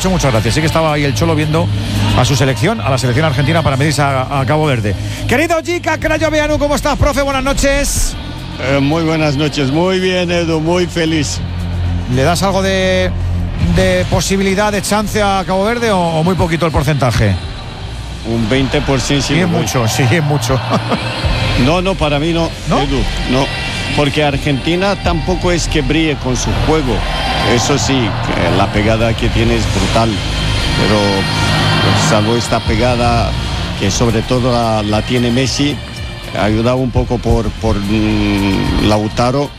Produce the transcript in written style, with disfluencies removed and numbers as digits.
dicho muchas gracias. Sí que estaba ahí el Cholo viendo a su selección, a la selección argentina, para medirse a Cabo Verde. Querido Jica Crayoveanu, ¿cómo estás, profe? Buenas noches. Muy buenas noches, muy bien, Edu, muy feliz. ¿Le das algo de posibilidad, de chance a Cabo Verde o muy poquito el porcentaje? Un 20% sí es mucho, sí es mucho. No, para mí no, ¿no? Edu, no. Porque Argentina tampoco es que brille con su juego. Eso sí, que la pegada que tiene es brutal. Pero salvo esta pegada, que sobre todo la tiene Messi, ayudado un poco por Lautaro,